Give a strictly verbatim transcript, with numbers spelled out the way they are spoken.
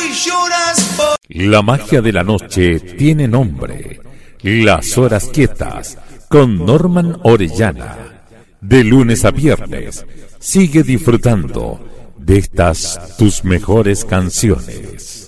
y lloras por... La magia de la noche tiene nombre. Las horas quietas con Norman Orellana. De lunes a viernes, sigue disfrutando de estas tus mejores canciones.